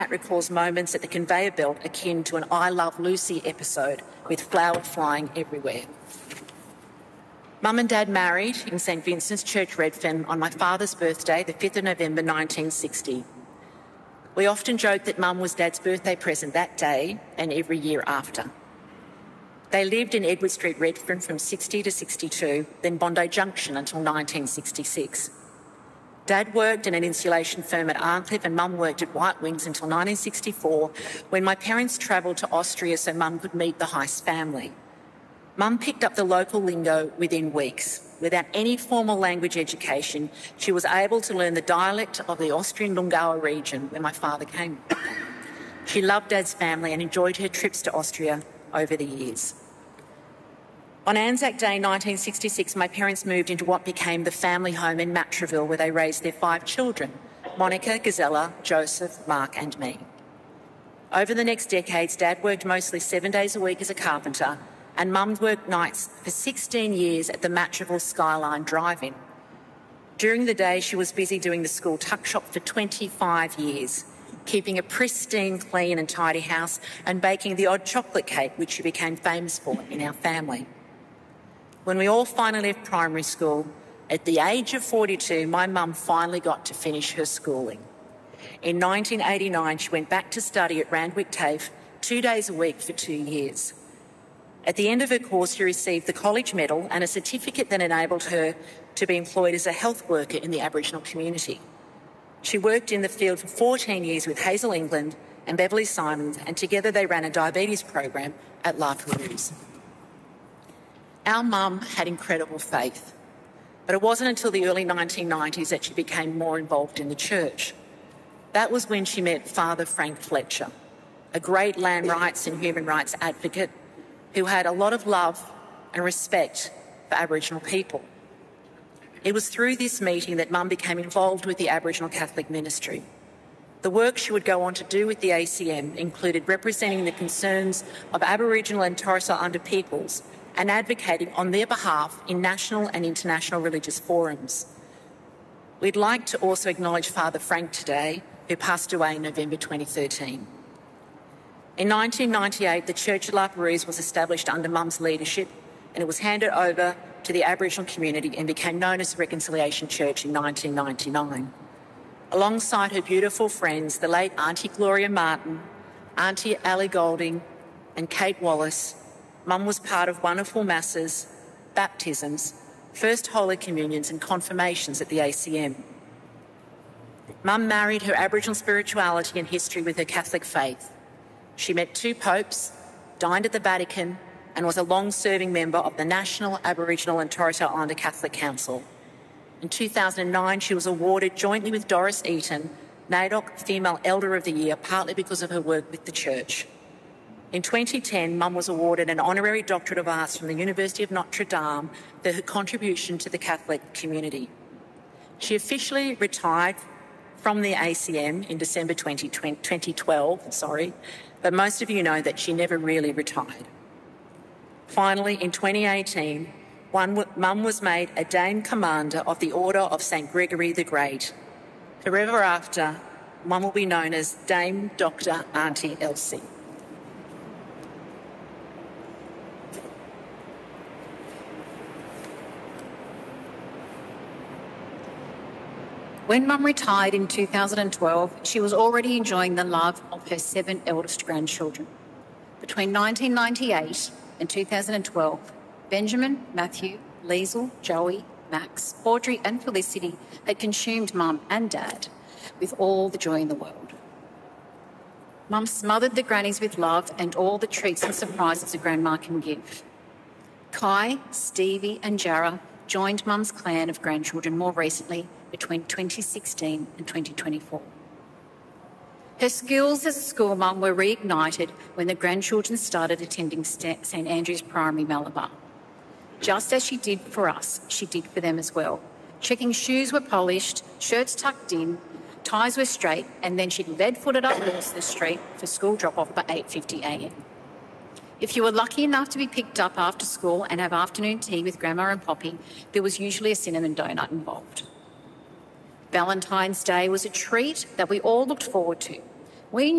recalls moments at the conveyor belt akin to an I Love Lucy episode with flowers flying everywhere. Mum and Dad married in St Vincent's Church, Redfern, on my father's birthday, the 5th of November 1960. We often joke that Mum was Dad's birthday present that day and every year after. They lived in Edward Street, Redfern from 60 to 62, then Bondi Junction until 1966. Dad worked in an insulation firm at Arncliffe and Mum worked at White Wings until 1964, when my parents travelled to Austria so Mum could meet the Heiss family. Mum picked up the local lingo within weeks. Without any formal language education, she was able to learn the dialect of the Austrian Lungauer region where my father came. She loved Dad's family and enjoyed her trips to Austria over the years. On Anzac Day 1966, my parents moved into what became the family home in Matraville, where they raised their 5 children, Monica, Gazella, Joseph, Mark and me. Over the next decades, Dad worked mostly 7 days a week as a carpenter, and Mum worked nights for 16 years at the Matraville Skyline Drive-In. During the day, she was busy doing the school tuck shop for 25 years, keeping a pristine, clean and tidy house and baking the odd chocolate cake, which she became famous for in our family. When we all finally left primary school, at the age of 42, my mum finally got to finish her schooling. In 1989, she went back to study at Randwick TAFE 2 days a week for 2 years. At the end of her course, she received the College Medal and a certificate that enabled her to be employed as a health worker in the Aboriginal community. She worked in the field for 14 years with Hazel England and Beverly Simons, and together they ran a diabetes program at La Perouse. Our mum had incredible faith, but it wasn't until the early 1990s that she became more involved in the church. That was when she met Father Frank Fletcher, a great land rights and human rights advocate who had a lot of love and respect for Aboriginal people. It was through this meeting that Mum became involved with the Aboriginal Catholic ministry. The work she would go on to do with the ACM included representing the concerns of Aboriginal and Torres Strait Islander peoples and advocating on their behalf in national and international religious forums. We'd like to also acknowledge Father Frank today, who passed away in November 2013. In 1998, the Church of La Perouse was established under Mum's leadership, and it was handed over to the Aboriginal community and became known as the Reconciliation Church in 1999. Alongside her beautiful friends, the late Auntie Gloria Martin, Auntie Ali Golding and Kate Wallace, Mum was part of wonderful masses, baptisms, First Holy Communions and confirmations at the ACM. Mum married her Aboriginal spirituality and history with her Catholic faith. She met 2 popes, dined at the Vatican and was a long-serving member of the National Aboriginal and Torres Strait Islander Catholic Council. In 2009, she was awarded jointly with Doris Eaton, NAIDOC Female Elder of the Year, partly because of her work with the Church. In 2010, Mum was awarded an honorary Doctorate of Arts from the University of Notre Dame for her contribution to the Catholic community. She officially retired from the ACM in December 2012, but most of you know that she never really retired. Finally, in 2018, Mum was made a Dame Commander of the Order of St Gregory the Great. Forever after, Mum will be known as Dame Dr. Auntie Elsie. When Mum retired in 2012, she was already enjoying the love of her 7 eldest grandchildren. Between 1998 and 2012, Benjamin, Matthew, Liesl, Joey, Max, Audrey and Felicity had consumed Mum and Dad with all the joy in the world. Mum smothered the grannies with love and all the treats and surprises a grandma can give. Kai, Stevie and Jarrah joined Mum's clan of grandchildren more recently between 2016 and 2024. Her skills as a school mum were reignited when the grandchildren started attending St Andrew's Primary Malabar. Just as she did for us, she did for them as well. Checking shoes were polished, shirts tucked in, ties were straight, and then she'd lead-footed up Wilson Street for school drop-off by 8:50 a.m. If you were lucky enough to be picked up after school and have afternoon tea with Grandma and Poppy, there was usually a cinnamon donut involved. Valentine's Day was a treat that we all looked forward to. We